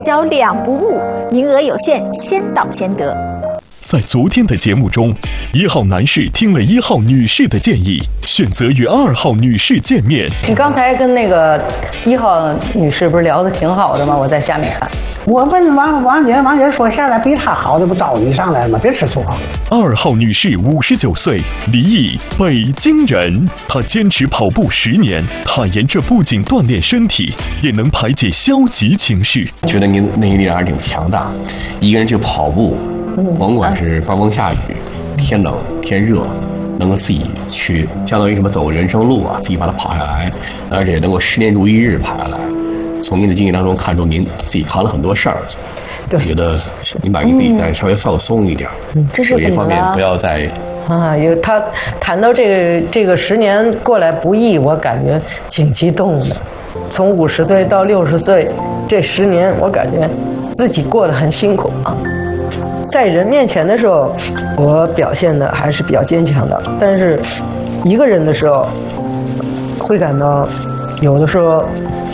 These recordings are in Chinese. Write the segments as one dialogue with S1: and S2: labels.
S1: 教2不误，名额有限，先到先得。
S2: 在昨天的节目中，1号男士听了1号女士的建议，选择与2号女士见面。
S3: 你刚才跟那个1号女士不是聊得挺好的吗？我在下面看。
S4: 我问王姐说现在比她好的不招你上来了吗？别吃醋啊。
S2: 2号女士59岁，离异，北京人。她坚持跑步10年，坦言这不仅锻炼身体，也能排解消极情绪。
S5: 觉得您内力量还是挺强大，一个人去跑步。甭管是刮风下雨、天冷天热，能够自己去相当于什么走人生路啊，自己把它跑下来，而且能够10年如一日跑下来。从您的经历当中看出您自己扛了很多事儿，我觉得您把给自己再稍微放松一点，
S3: 这是
S5: 有一方面不要再
S3: 他谈到这个10年过来不易，我感觉挺激动的。从50岁到60岁这10年，我感觉自己过得很辛苦啊。在人面前的时候，我表现的还是比较坚强的，但是一个人的时候，会感到有的时候，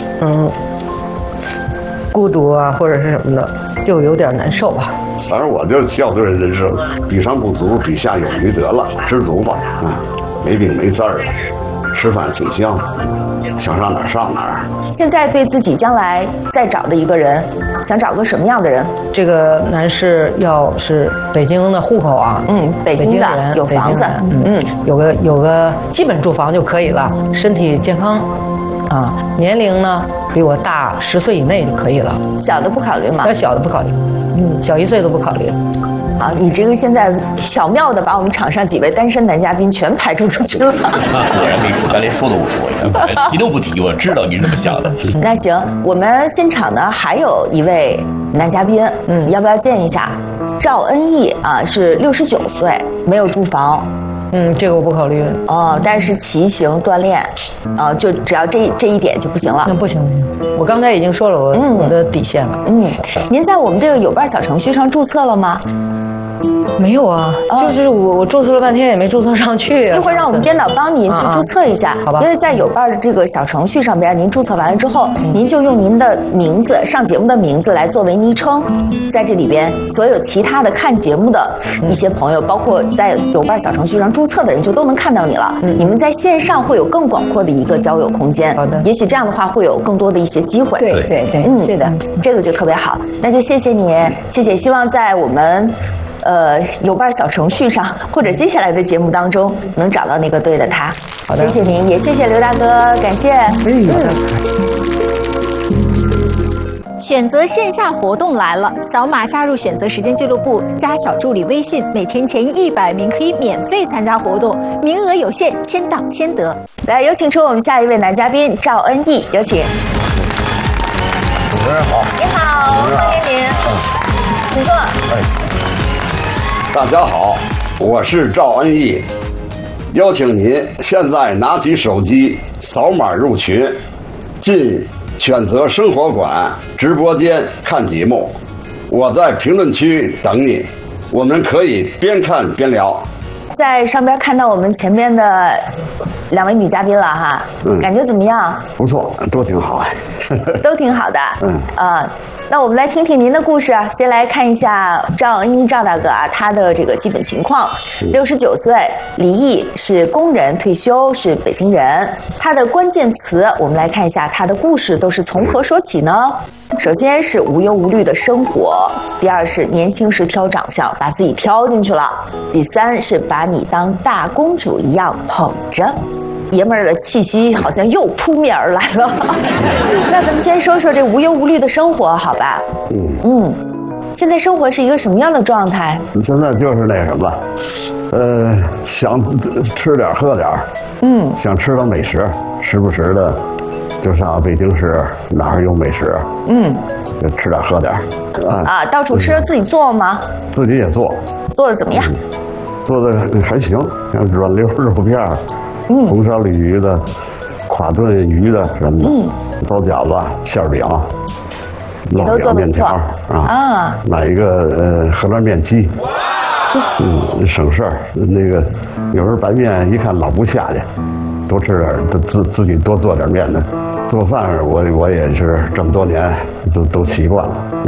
S3: 孤独啊，或者是什么的，就有点难受吧。
S6: 反正我就笑对人生，比上不足，比下有余得了，知足吧，没病没字儿的，吃饭挺香，想上哪儿上哪儿。
S7: 现在对自己将来再找的一个人，想找个什么样的人？
S3: 这个男士要是北京的户口啊，
S7: 北京的有房子，
S3: 有个基本住房就可以了，身体健康，啊，年龄呢比我大10岁以内就可以了。
S7: 小的不考虑吗？
S3: 小的不考虑，小1岁都不考虑。
S7: 好，你这个现在巧妙的把我们场上几位单身男嘉宾全排除出去了。
S5: 果然没说，咱连说都不说呀，提都不提，我知道你是这么想的。
S7: 那行，我们现场呢还有一位男嘉宾，要不要见一下？赵恩义啊，是69岁，没有住房。
S3: 这个我不考虑。
S7: 哦，但是骑行锻炼，就只要这一点就不行了。
S3: 那不行，我刚才已经说了我的底线了。
S7: 您在我们这个有伴小程序上注册了吗？
S3: 没有啊，就是我注册了半天也没注册上去。
S7: 一会儿让我们编导帮您去注册一下，
S3: 好吧？
S7: 因为在有伴的这个小程序上边，您注册完了之后，您就用您的名字上节目的名字来作为昵称，在这里边所有其他的看节目的一些朋友，包括在有伴小程序上注册的人，就都能看到你了。你们在线上会有更广阔的一个交友空间。
S3: 好的，
S7: 也许这样的话会有更多的一些机会。
S4: 对，是的，
S7: 这个就特别好。那就谢谢你，谢谢。希望在我们有伴小程序上，或者接下来的节目当中，能找到那个对的他。
S3: 好的，
S7: 谢谢您，也谢谢刘大哥，感谢。
S1: 选择线下活动来了，扫码加入选择时间俱乐部，加小助理微信，每天前100名可以免费参加活动，名额有限，先到先得。
S7: 来，有请出我们下一位男嘉宾赵恩义，有请。
S6: 主持人好。
S7: 你好，欢迎您，请坐。
S6: 大家好，我是赵恩义，邀请您现在拿起手机扫码入群，进选择生活馆直播间看节目，我在评论区等你，我们可以边看边聊。
S7: 在上边看到我们前面的2位女嘉宾了哈，感觉怎么样？
S6: 不错，都挺好，
S7: 都挺好的。那我们来听听您的故事。先来看一下赵恩义赵大哥啊，他的这个基本情况：69岁，离异，是工人，退休，是北京人。他的关键词，我们来看一下他的故事都是从何说起呢？首先是无忧无虑的生活，第二是年轻时挑长相，把自己挑进去了，第三是把你当大公主一样捧着。爷们儿的气息好像又扑面而来了。那咱们先说说这无忧无虑的生活，好吧？现在生活是一个什么样的状态？
S6: 现在就是那什么，想吃点喝点，想吃点美食，时不时的就上北京市哪儿有美食，就吃点喝点。
S7: 到处吃自己做吗？
S6: 自己也做。
S7: 做的怎么样？
S6: 做的还行，像软溜肉片。红烧鲤鱼的，垮炖鱼的什么的，包饺子、馅饼、烙饼、面条买一个荷兰面鸡，省事儿。那个有时候白面一看老不下去，多吃点，自己多做点面的， 做饭我也是这么多年都习惯了。